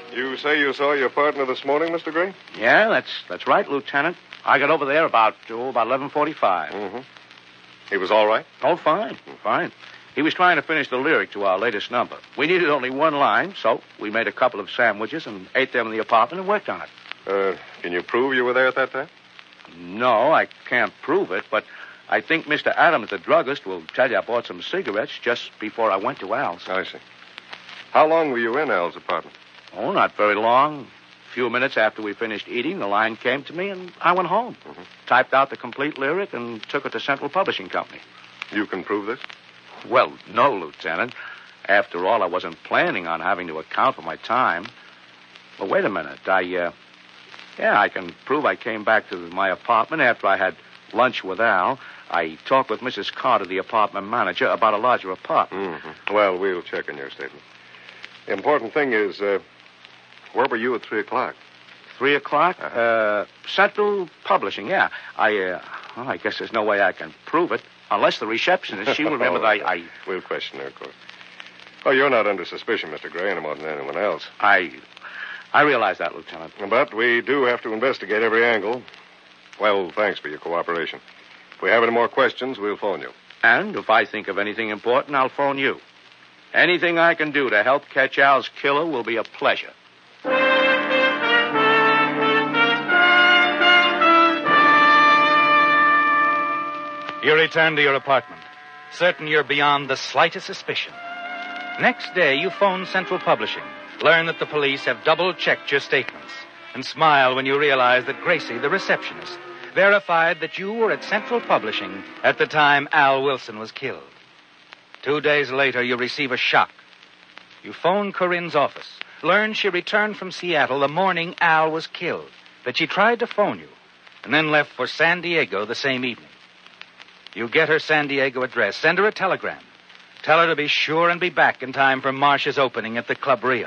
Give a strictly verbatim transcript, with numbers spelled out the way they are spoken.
You say you saw your partner this morning, Mister Gray? Yeah, that's that's right, Lieutenant. I got over there about, oh, about eleven forty-five. Mm-hmm. He was all right? Oh, fine, fine. He was trying to finish the lyric to our latest number. We needed only one line, so we made a couple of sandwiches and ate them in the apartment and worked on it. Uh, can you prove you were there at that time? No, I can't prove it, but I think Mister Adams, the druggist, will tell you I bought some cigarettes just before I went to Al's. I see. How long were you in Al's apartment? Oh, not very long. A few minutes after we finished eating, the line came to me, and I went home. Mm-hmm. Typed out the complete lyric and took it to Central Publishing Company. You can prove this? Well, no, Lieutenant. After all, I wasn't planning on having to account for my time. But wait a minute. I, uh... Yeah, I can prove I came back to my apartment after I had lunch with Al. I talked with Missus Carter, the apartment manager, about a larger apartment. Mm-hmm. Well, we'll check on your statement. The important thing is, uh, where were you at three o'clock? Three o'clock? Uh-huh. Uh, Central Publishing, yeah. I, uh, well, I guess there's no way I can prove it. Unless the receptionist, she will remember that I, I... We'll question her, of course. Oh, you're not under suspicion, Mister Gray, any more than anyone else. I... I realize that, Lieutenant. But we do have to investigate every angle. Well, thanks for your cooperation. If we have any more questions, we'll phone you. And if I think of anything important, I'll phone you. Anything I can do to help catch Al's killer will be a pleasure. You return to your apartment, certain you're beyond the slightest suspicion. Next day, you phone Central Publishing, learn that the police have double-checked your statements, and smile when you realize that Gracie, the receptionist, verified that you were at Central Publishing at the time Al Wilson was killed. Two days later, you receive a shock. You phone Corinne's office, learn she returned from Seattle the morning Al was killed, that she tried to phone you, and then left for San Diego the same evening. You get her San Diego address, send her a telegram. Tell her to be sure and be back in time for Marcia's opening at the Club Rio.